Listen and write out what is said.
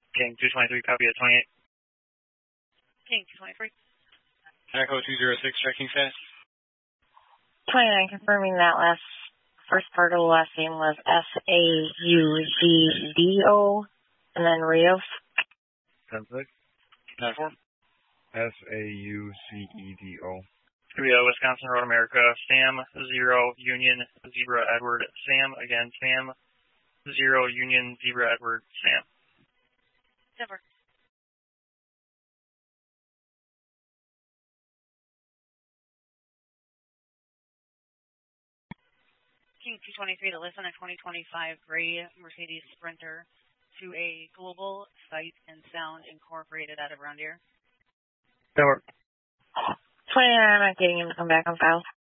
King 223, copy at 28. King 223. Echo 206, checking status. 29, confirming that first part of the last name was S-A-U-G-D-O, and then Rios. 10-6. 9-4. S-A-U-C-E-D-O. Wisconsin Road America, Sam 0 Union Zebra Edward Sam, again Sam 0 Union Zebra Edward Sam. Denver. King 223 to listen a 2025 gray Mercedes Sprinter to a Global Sight and Sound Incorporated out of Round Deer. Denver. 29, I'm not getting him to come back on file.